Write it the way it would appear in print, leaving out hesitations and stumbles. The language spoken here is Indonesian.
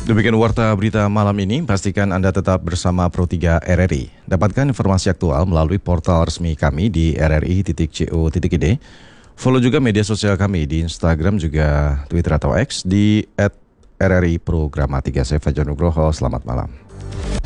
Demikian warta berita malam ini, pastikan Anda tetap bersama Pro3 RRI. Dapatkan informasi aktual melalui portal resmi kami di rri.co.id. Follow juga media sosial kami di Instagram juga Twitter atau X di @RRI Programa 3. Saya Fajar Nugroho, selamat malam.